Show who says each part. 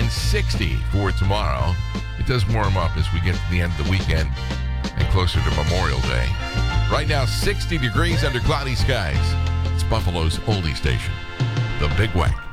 Speaker 1: and 60 for tomorrow. It does warm up as we get to the end of the weekend and closer to Memorial Day. Right now, 60 degrees under cloudy skies. It's Buffalo's oldie station, The Big Wack.